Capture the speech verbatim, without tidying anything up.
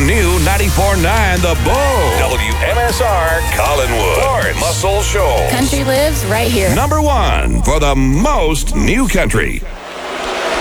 new ninety-four point nine The Bull. W M S R Collinwood. Florence Muscle Shoals. Country lives right here. Number one for the most new country.